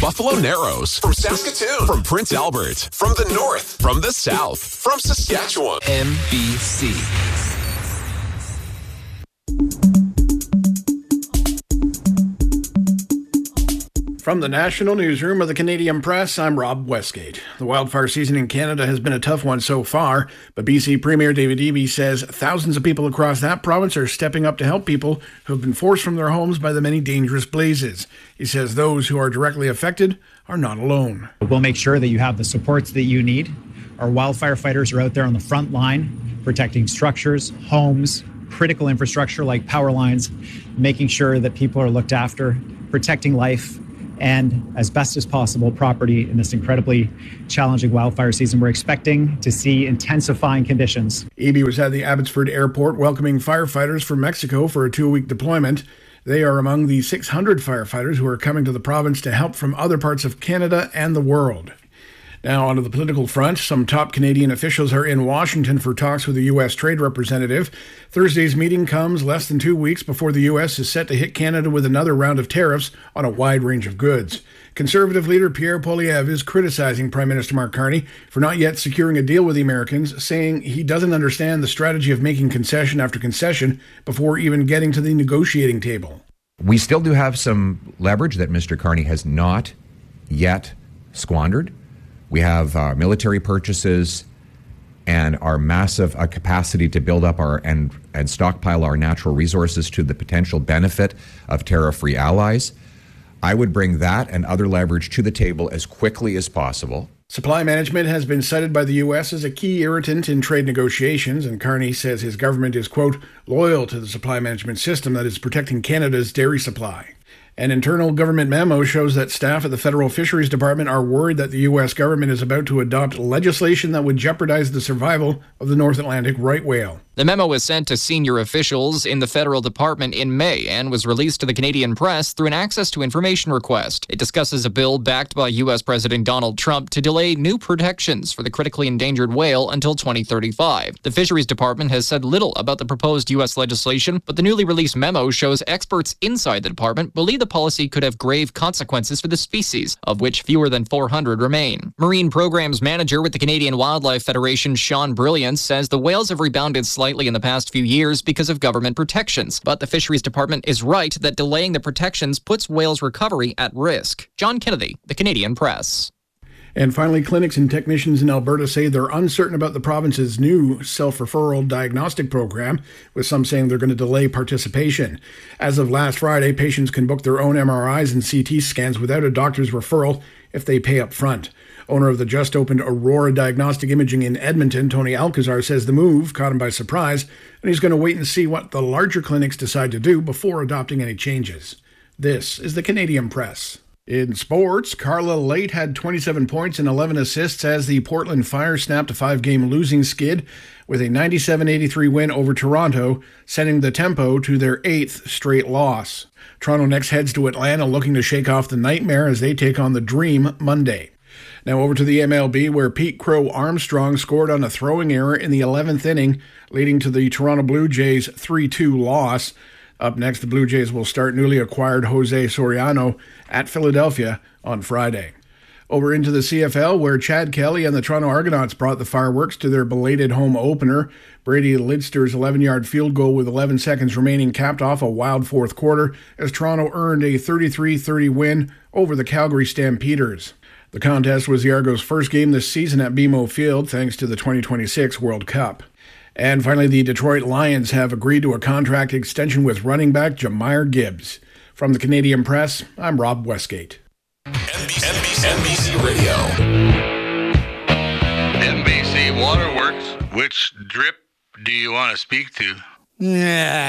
Buffalo Narrows, from Saskatoon, from Prince Albert, from the north, from the south, from Saskatchewan. MBC. From the National Newsroom of the Canadian Press, I'm Rob Westgate. The wildfire season in Canada has been a tough one so far, but BC Premier David Eby says thousands of people across that province are stepping up to help people who have been forced from their homes by the many dangerous blazes. He says those who are directly affected are not alone. We'll make sure that you have the supports that you need. Our wildfire fighters are out there on the front line, protecting structures, homes, critical infrastructure like power lines, making sure that people are looked after, protecting life, and as best as possible, property in this incredibly challenging wildfire season. We're expecting to see intensifying conditions. Eby was at the Abbotsford Airport welcoming firefighters from Mexico for a 2-week deployment. They are among the 600 firefighters who are coming to the province to help from other parts of Canada and the world. Now, onto the political front. Some top Canadian officials are in Washington for talks with the U.S. trade representative. Thursday's meeting comes less than 2 weeks before the U.S. is set to hit Canada with another round of tariffs on a wide range of goods. Conservative leader Pierre Poilievre is criticizing Prime Minister Mark Carney for not yet securing a deal with the Americans, saying he doesn't understand the strategy of making concession after concession before even getting to the negotiating table. We still do have some leverage that Mr. Carney has not yet squandered. We have military purchases and our massive capacity to build up and stockpile our natural resources to the potential benefit of tariff-free allies. I would bring that and other leverage to the table as quickly as possible. Supply management has been cited by the U.S. as a key irritant in trade negotiations, and Carney says his government is, quote, loyal to the supply management system that is protecting Canada's dairy supply. An internal government memo shows that staff at the Federal Fisheries Department are worried that the U.S. government is about to adopt legislation that would jeopardize the survival of the North Atlantic right whale. The memo was sent to senior officials in the federal department in May and was released to the Canadian press through an access to information request. It discusses a bill backed by U.S. President Donald Trump to delay new protections for the critically endangered whale until 2035. The Fisheries Department has said little about the proposed U.S. legislation, but the newly released memo shows experts inside the department believe the policy could have grave consequences for the species, of which fewer than 400 remain. Marine Programs Manager with the Canadian Wildlife Federation, Sean Brilliant, says the whales have rebounded slightly in the past few years because of government protections, but the Fisheries Department is right that delaying the protections puts whales' recovery at risk. John Kennedy, the Canadian Press. And finally, clinics and technicians in Alberta say they're uncertain about the province's new self-referral diagnostic program, with some saying they're going to delay participation. As of last Friday, patients can book their own MRIs and CT scans without a doctor's referral if they pay up front. Owner of the just-opened Aurora Diagnostic Imaging in Edmonton, Tony Alcazar, says the move caught him by surprise, and he's going to wait and see what the larger clinics decide to do before adopting any changes. This is the Canadian Press. In sports, Carla Late had 27 points and 11 assists as the Portland Fire snapped a 5-game losing skid with a 97-83 win over Toronto, sending the Tempo to their 8th straight loss. Toronto next heads to Atlanta looking to shake off the nightmare as they take on the Dream Monday. Now over to the MLB, where Pete Crow Armstrong scored on a throwing error in the 11th inning, leading to the Toronto Blue Jays' 3-2 loss. Up next, the Blue Jays will start newly acquired Jose Soriano at Philadelphia on Friday. Over into the CFL, where Chad Kelly and the Toronto Argonauts brought the fireworks to their belated home opener. Brady Lidster's 11-yard field goal with 11 seconds remaining capped off a wild fourth quarter as Toronto earned a 33-30 win over the Calgary Stampeders. The contest was the Argos' first game this season at BMO Field thanks to the 2026 World Cup. And finally, the Detroit Lions have agreed to a contract extension with running back Jahmyr Gibbs. From the Canadian Press, I'm Rob Westgate. NBC Radio. NBC Waterworks. Which drip do you want to speak to? Yeah.